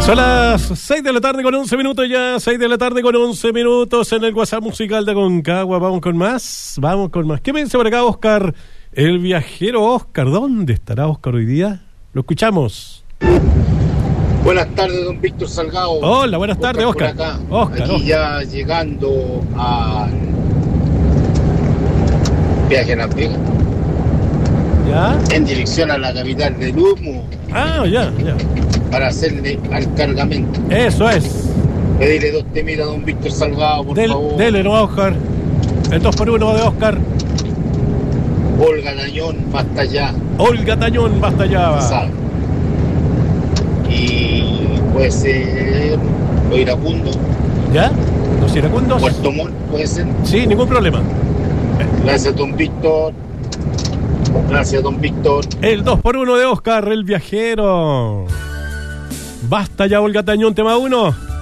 Son las 6 de la tarde con 11 minutos ya, 6 de la tarde con 11 minutos en el WhatsApp musical de Aconcagua. Vamos con más. ¿Qué me dice por acá Oscar? El viajero Oscar. ¿Dónde estará Oscar hoy día? Lo escuchamos. Buenas tardes, don Víctor Salgado. Hola, buenas tardes, Oscar. Aquí ya llegando a Viaje a Las Vegas. ¿Ya? En dirección a la capital del humo. Ya. Para hacerle al cargamento. Eso es. Pedirle 2 temitas a don Víctor Salgado, por favor. Dele, no, Oscar. El 2x1 de Oscar. Olga Tañón, basta ya. Olga Tañón, basta ya. Sabe. Y puede ser los iracundos. ¿Ya? ¿Los iracundos? Puerto Montt, puede ser. Sí, ningún problema. Gracias, don Víctor. Gracias, don Víctor. El 2x1 de Oscar, el viajero. Basta ya, Olga Tañón, tema 1.